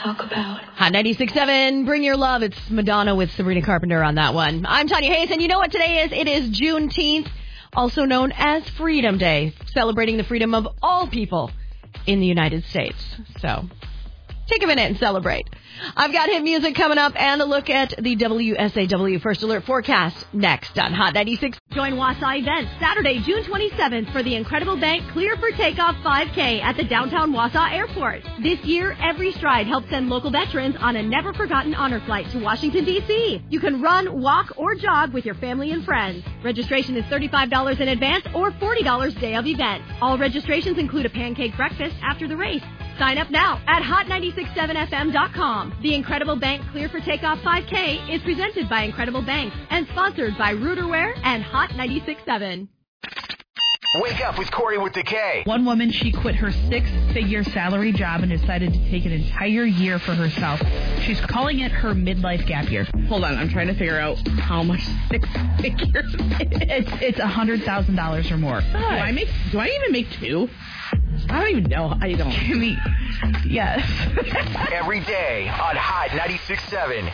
talk about. Hot 96.7, Bring Your Love. It's Madonna with Sabrina Carpenter on that one. I'm Tanya Hayes, and you know what today is? It is Juneteenth, also known as Freedom Day, celebrating the freedom of all people in the United States. So take a minute and celebrate. I've got hit music coming up and a look at the WSAW First Alert forecast next on Hot 96. Join Wausau Events Saturday, June 27th for the Incredible Bank Clear for Takeoff 5K at the downtown Wausau Airport. This year, Every Stride helps send local veterans on a never-forgotten honor flight to Washington, D.C. You can run, walk, or jog with your family and friends. Registration is $35 in advance or $40 day of event. All registrations include a pancake breakfast after the race. Sign up now at hot967fm.com. The Incredible Bank Clear for Takeoff 5K is presented by Incredible Banks and sponsored by Rooterware and Hot 96.7. Wake up with Corey with the K. One woman, she quit her 6-figure salary job and decided to take an entire year for herself. She's calling it her midlife gap year. Hold on, I'm trying to figure out how much 6 figures It's $100,000 or more. Do I even make 2? I don't even know. I don't. Jimmy, yes. Every day on Hot 96.7.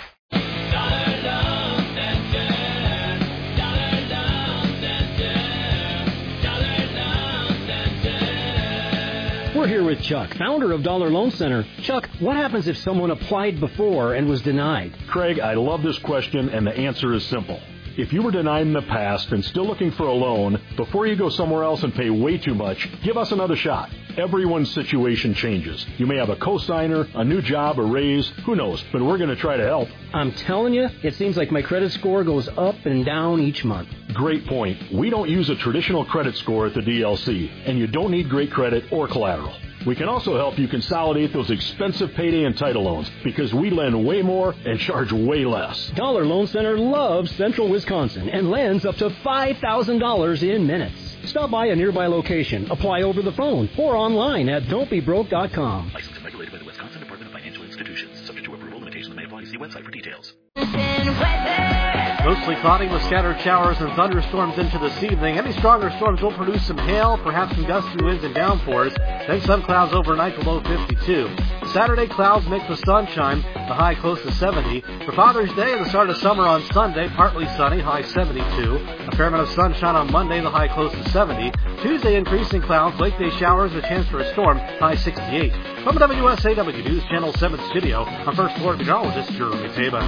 We're here with Chuck, founder of Dollar Loan Center. Chuck, what happens if someone applied before and was denied? Craig, I love this question, and the answer is simple. If you were denied in the past and still looking for a loan, before you go somewhere else and pay way too much, give us another shot. Everyone's situation changes. You may have a cosigner, a new job, a raise, who knows, but we're going to try to help. I'm telling you, it seems like my credit score goes up and down each month. Great point. We don't use a traditional credit score at the DLC, and you don't need great credit or collateral. We can also help you consolidate those expensive payday and title loans because we lend way more and charge way less. Dollar Loan Center loves Central Wisconsin and lends up to $5,000 in minutes. Stop by a nearby location, apply over the phone, or online at don'tbebroke.com. Licensed and regulated by the Wisconsin Department of Financial Institutions. Subject to approval, limitations may apply. See website for details. Mostly cloudy with scattered showers and thunderstorms into this evening. Any stronger storms will produce some hail, perhaps some gusty winds and downpours. Then some clouds overnight, the low 52. Saturday, clouds mixed with sunshine, the high close to 70. For Father's Day and the start of summer on Sunday, partly sunny, high 72. A fair amount of sunshine on Monday, the high close to 70. Tuesday, increasing clouds, late day showers, a chance for a storm, high 68. From the WSAW News Channel 7 studio, I'm First Floor Meteorologist Jeremy Taban.